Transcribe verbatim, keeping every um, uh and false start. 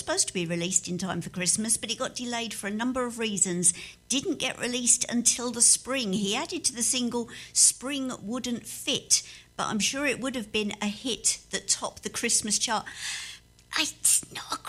supposed to be released in time for Christmas, but it got delayed for a number of reasons. Didn't get released until the spring. He added to the single Spring Wouldn't Fit, but I'm sure it would have been a hit that topped the Christmas chart. It's not a